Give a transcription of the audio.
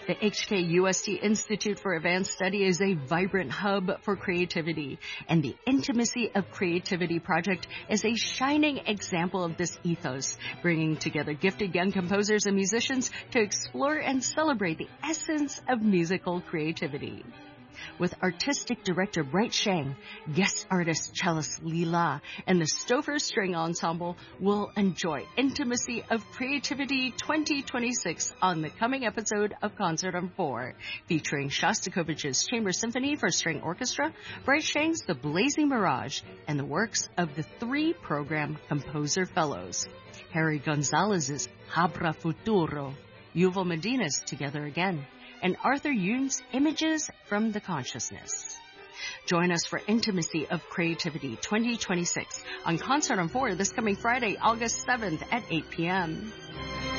The HKUST Institute for Advanced Study is a vibrant hub for creativity, and the Intimacy of Creativity project is a shining example of this ethos, bringing together gifted young composers and musicians to explore and celebrate the essence of musical creativity. With artistic director Bright Shang, guest artist cellist Li La, and the Stouffer String Ensemble will enjoy Intimacy of Creativity 2026 on the coming episode of Concert on 4, featuring Shostakovich's Chamber Symphony for String Orchestra, Bright Shang's The Blazing Mirage, and the works of the 3 program composer fellows, Harry Gonzalez's Habra Futuro, Yuval Medina's Together Again, and Arthur Yoon's Images from the Consciousness. Join us for Intimacy of Creativity 2026 on Concert on 4 this coming Friday, August 7th at 8 p.m.